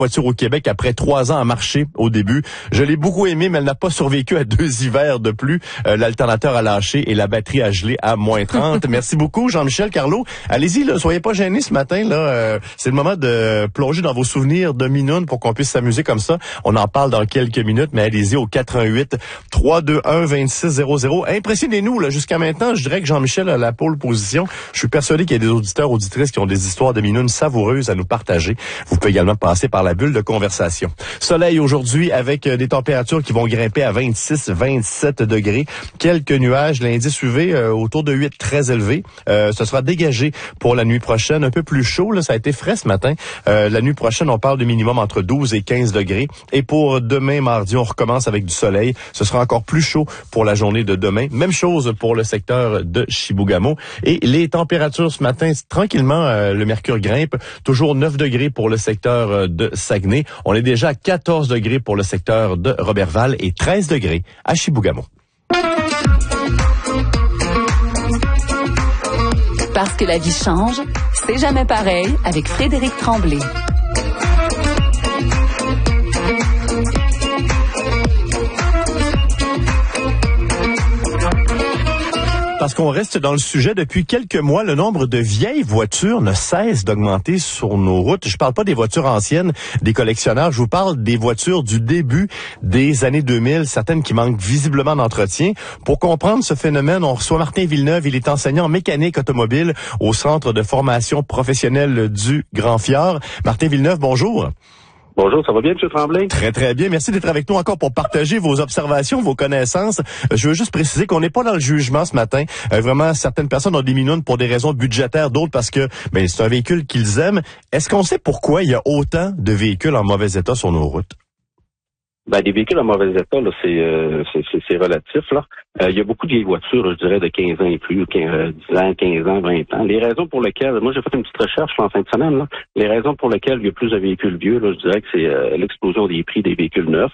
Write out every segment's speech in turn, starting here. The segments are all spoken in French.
voiture au Québec après 3 ans à marcher au début. Je l'ai beaucoup aimé, mais elle n'a pas survécu à 2 hivers de plus. L'alternateur a lâché et la batterie a gelé à moins 30. Merci beaucoup, Jean-Michel Carlo. Allez-y, là, soyez pas gênés ce matin. Là, c'est le moment de plonger dans vos souvenirs de Minoune pour qu'on puisse s'amuser comme ça. On en parle dans quelques minutes, mais allez-y au 88-321-2600. Impressionnez-nous, là, jusqu'à maintenant. Je dirais que Jean-Michel a la pole position. Je suis persuadé qu'il y a des auditeurs, auditrices qui ont des histoires de Minoune savoureuses à nous partager. Vous pouvez également passer par la bulle de conversation. Soleil aujourd'hui avec des températures qui vont grimper à 26-27 degrés. Quelques nuages, l'indice UV autour de 8, très élevé. Ce sera dégagé pour la nuit prochaine. Un peu plus chaud, là, ça a été frais ce matin. La nuit prochaine, on parle de minimum entre 12 et 15 degrés. Et pour demain, mardi, on recommence avec du soleil. Ce sera encore plus chaud pour la journée de demain. Même chose pour le secteur de Chibougamau. Et les températures ce matin, tranquillement, le mercure grimpe. Toujours 9 degrés pour le secteur de Saguenay. On est déjà à 14 degrés pour le secteur de Roberval et 13 degrés à Chibougamau. Parce que la vie change, c'est jamais pareil avec Frédéric Tremblay. Parce qu'on reste dans le sujet depuis quelques mois, le nombre de vieilles voitures ne cesse d'augmenter sur nos routes. Je parle pas des voitures anciennes, des collectionneurs. Je vous parle des voitures du début des années 2000, certaines qui manquent visiblement d'entretien. Pour comprendre ce phénomène, on reçoit Martin Villeneuve. Il est enseignant en mécanique automobile au Centre de formation professionnelle du Grand Fjord. Martin Villeneuve, bonjour. Bonjour, ça va bien, M. Tremblay? Très, très bien. Merci d'être avec nous encore pour partager vos observations, vos connaissances. Je veux juste préciser qu'on n'est pas dans le jugement ce matin. Vraiment, certaines personnes ont des Minounes pour des raisons budgétaires, d'autres parce que c'est un véhicule qu'ils aiment. Est-ce qu'on sait pourquoi il y a autant de véhicules en mauvais état sur nos routes? Des véhicules en mauvais état, là, c'est relatif, là. Il y a beaucoup de vieilles voitures, je dirais, de 15 ans et plus, 10 ans, 15 ans, 20 ans. Les raisons pour lesquelles, moi, j'ai fait une petite recherche en fin de semaine, là. Les raisons pour lesquelles il y a plus de véhicules vieux, là, je dirais que c'est l'explosion des prix des véhicules neufs.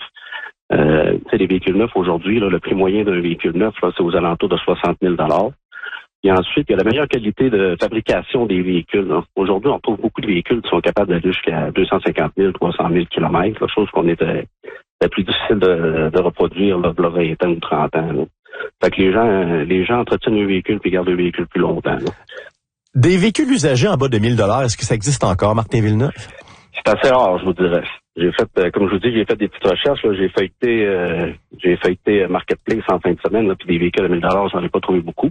Les véhicules neufs aujourd'hui, là, le prix moyen d'un véhicule neuf, là, c'est aux alentours de 60 000 $. Et ensuite, il y a la meilleure qualité de fabrication des véhicules. Hein. Aujourd'hui, on trouve beaucoup de véhicules qui sont capables d'aller jusqu'à 250 000, 300 000 kilomètres, la chose qu'on était plus difficile de reproduire là, 20 ans ou 30 ans. Là. Fait que les gens entretiennent un véhicule puis gardent un véhicule plus longtemps. Là. Des véhicules usagés en bas de 1 000 $, est-ce que ça existe encore, Martin Villeneuve? C'est assez rare, je vous dirais. J'ai fait, comme je vous dis, j'ai fait des petites recherches. Là. J'ai feuilleté Marketplace en fin de semaine, là, puis des véhicules à 1 000 $, j'en ai pas trouvé beaucoup.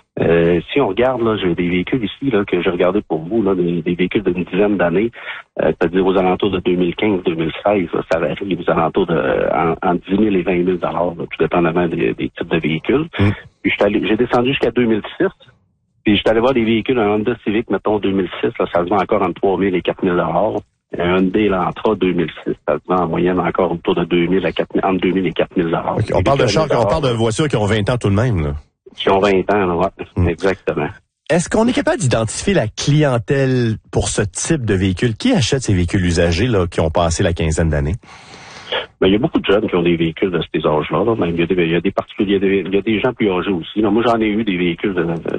Si on regarde, là, j'ai des véhicules ici là que j'ai regardé pour vous, là, des véhicules d'une dizaine d'années, c'est-à-dire aux alentours de 2015-2016, ça varie aux alentours de entre 10 000 et 20 000 $, là, tout dépendamment des types de véhicules. Puis j'ai descendu jusqu'à 2006. Puis j'étais allé voir des véhicules, un Honda Civic, mettons 2006, là, ça se vend encore entre 3 000 et 4 000 $. Un Hyundai Elantra 2006, ça se vend en moyenne encore autour de 2 000 à 4 000, entre 2 000 et 4 000 $. Okay, on parle de chars, on parle de voitures qui ont 20 ans tout de même, là. Qui ont 20 ans, là, ouais, exactement. Est-ce qu'on est capable d'identifier la clientèle pour ce type de véhicule? Qui achète ces véhicules usagés, là, qui ont passé la quinzaine d'années? Il y a beaucoup de jeunes qui ont des véhicules de ces âges-là. Là. Même, il y a des particuliers, il y a des gens plus âgés aussi. Là. Moi, j'en ai eu des véhicules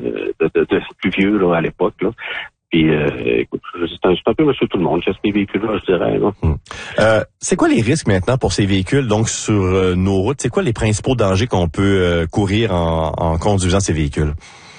de plus vieux là, à l'époque. Là. Puis, écoute, c'est un peu monsieur tout le monde qui a ces véhicules-là, je dirais. Là. C'est quoi les risques maintenant pour ces véhicules, donc sur nos routes? C'est quoi les principaux dangers qu'on peut courir en conduisant ces véhicules?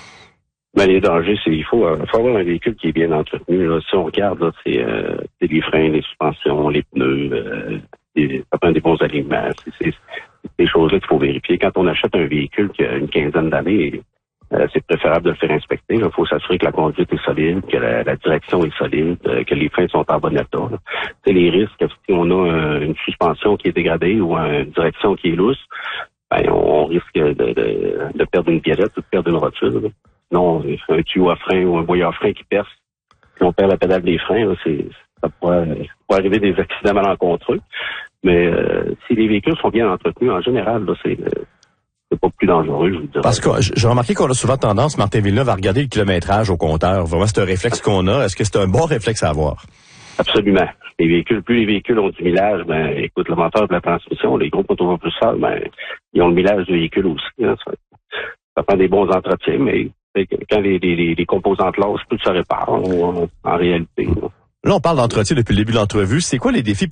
Les dangers, il faut avoir un véhicule qui est bien entretenu. Là. Si on regarde, là, c'est les freins, les suspensions, les pneus, ça prend des bons aliments. C'est des choses-là qu'il faut vérifier. Quand on achète un véhicule qui a une quinzaine d'années, c'est préférable de le faire inspecter. Il faut s'assurer que la conduite est solide, que la direction est solide, que les freins sont en bon état. C'est les risques, si on a une suspension qui est dégradée ou une direction qui est lousse, on risque de perdre une biellette ou de perdre une rotule. Là. Sinon, un tuyau à frein ou un boyau à frein qui perce, si on perd la pédale des freins, là, ça pourrait arriver des accidents malencontreux. Mais si les véhicules sont bien entretenus, en général, là, c'est pas plus dangereux, je vous dirais. Parce que j'ai remarqué qu'on a souvent tendance, Martin Villeneuve, à regarder le kilométrage au compteur. Vraiment, c'est un réflexe qu'on a. Est-ce que c'est un bon réflexe à avoir? Absolument. Plus les véhicules ont du millage, écoute, le moteur de la transmission, les gros moteurs plus sales, ils ont le millage du véhicule aussi. Hein, ça prend des bons entretiens, mais quand les composantes lâchent, tout se répare en réalité. Là, on parle d'entretien depuis le début de l'entrevue. C'est quoi les défis